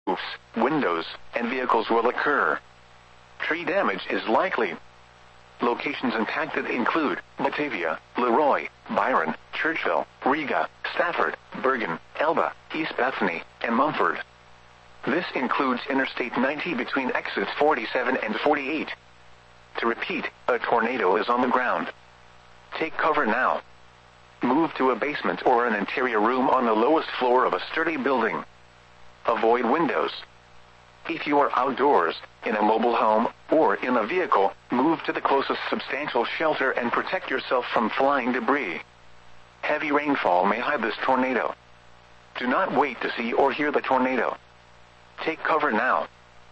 roofs, windows, and vehicles will occur. Tree damage is likely. Locations impacted include Batavia, Leroy, Byron, Churchville, Riga, Stafford, Bergen, Elba, East Bethany, and Mumford. This includes Interstate 90 between exits 47 and 48. To repeat, a tornado is on the ground. Take cover now. Move to a basement or an interior room on the lowest floor of a sturdy building. Avoid windows. If you are outdoors, in a mobile home, or in a vehicle, move to the closest substantial shelter and protect yourself from flying debris. Heavy rainfall may hide this tornado. Do not wait to see or hear the tornado. Take cover now.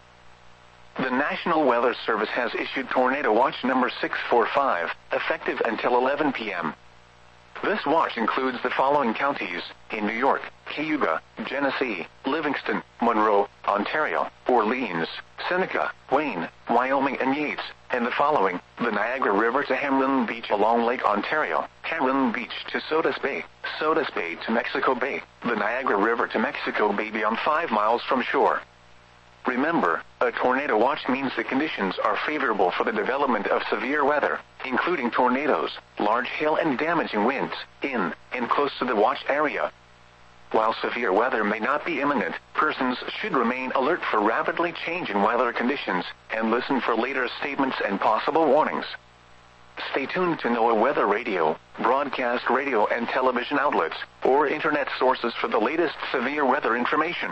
The National Weather Service has issued Tornado Watch number 645, effective until 11 p.m. This watch includes the following counties in New York: Cayuga, Genesee, Livingston, Monroe, Ontario, Orleans, Seneca, Wayne, Wyoming, and Yates, and the following: the Niagara River to Hamlin Beach along Lake Ontario, Hamlin Beach to Sodus Bay to Mexico Bay, the Niagara River to Mexico Bay beyond 5 miles from shore. Remember, a tornado watch means the conditions are favorable for the development of severe weather, including tornadoes, large hail and damaging winds, in and close to the watched area. While severe weather may not be imminent, persons should remain alert for rapidly changing weather conditions, and listen for later statements and possible warnings. Stay tuned to NOAA Weather Radio, broadcast radio and television outlets, or internet sources for the latest severe weather information.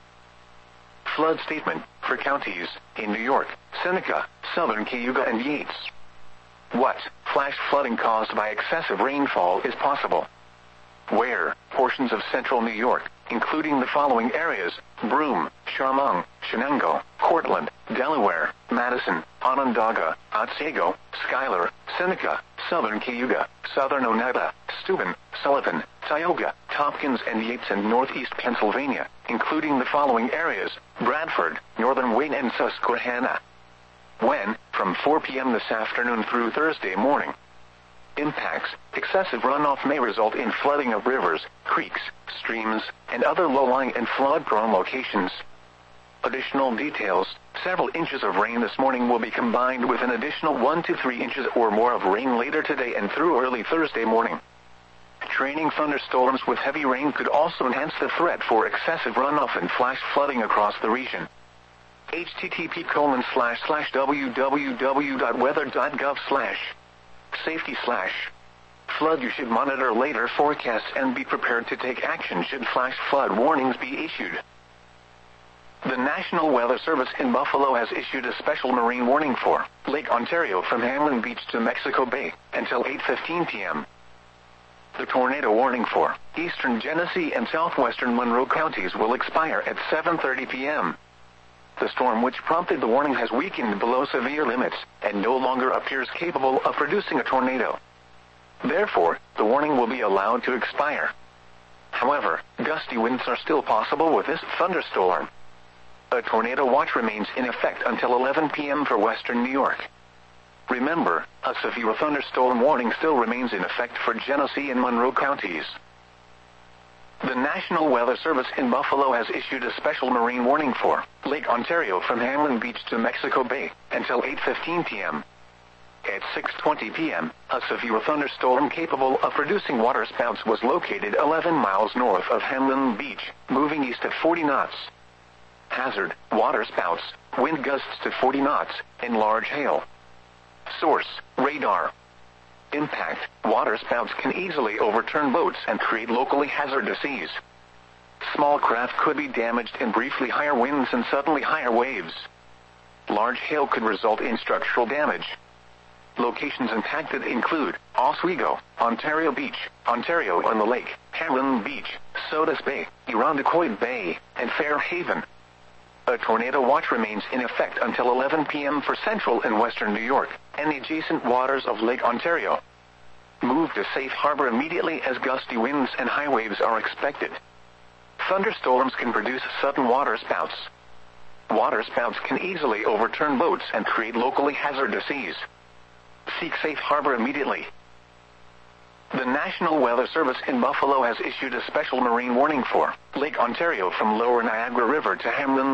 Flood statement for counties in New York, Seneca, Southern Cayuga, and Yates. What flash flooding caused by excessive rainfall is possible? Where portions of central New York, including the following areas: Broome, Shamong, Shenango, Cortland, Delaware, Madison, Onondaga, Otsego, Schuyler, Seneca, Southern Cayuga, Southern Oneida, Steuben, Sullivan, Tioga, Tompkins, and Yates, and northeast Pennsylvania, including the following areas: Bradford, northern Wayne, and Susquehanna. When? From 4 p.m. this afternoon through Thursday morning. Impacts: excessive runoff may result in flooding of rivers, creeks, streams, and other low-lying and flood-prone locations. Additional details: several inches of rain this morning will be combined with an additional 1 to 3 inches or more of rain later today and through early Thursday morning. Training thunderstorms with heavy rain could also enhance the threat for excessive runoff and flash flooding across the region. http://www.weather.gov/safety/flood. You should monitor later forecasts and be prepared to take action should flash flood warnings be issued. The National Weather Service in Buffalo has issued a special marine warning for Lake Ontario from Hamlin Beach to Mexico Bay until 8:15 p.m. The tornado warning for eastern Genesee and southwestern Monroe counties will expire at 7:30 p.m. The storm which prompted the warning has weakened below severe limits and no longer appears capable of producing a tornado. Therefore, the warning will be allowed to expire. However, gusty winds are still possible with this thunderstorm. A tornado watch remains in effect until 11 p.m. for western New York. Remember, a severe thunderstorm warning still remains in effect for Genesee and Monroe counties. The National Weather Service in Buffalo has issued a special marine warning for Lake Ontario from Hamlin Beach to Mexico Bay until 8:15 p.m. At 6:20 p.m., a severe thunderstorm capable of producing waterspouts was located 11 miles north of Hamlin Beach, moving east at 40 knots. Hazard: waterspouts, wind gusts to 40 knots, and large hail. Source: radar. Impact: waterspouts can easily overturn boats and create locally hazardous seas. Small craft could be damaged in briefly higher winds and suddenly higher waves. Large hail could result in structural damage. Locations impacted include Oswego, Ontario Beach, Ontario on the Lake, Hamlin Beach, Sodus Bay, Irondequoit Bay, and Fairhaven. A tornado watch remains in effect until 11 p.m. for central and western New York and the adjacent waters of Lake Ontario. Move to safe harbor immediately as gusty winds and high waves are expected. Thunderstorms can produce sudden waterspouts. Waterspouts can easily overturn boats and create locally hazardous seas. Seek safe harbor immediately. The National Weather Service in Buffalo has issued a special marine warning for Lake Ontario from lower Niagara River to Hamlin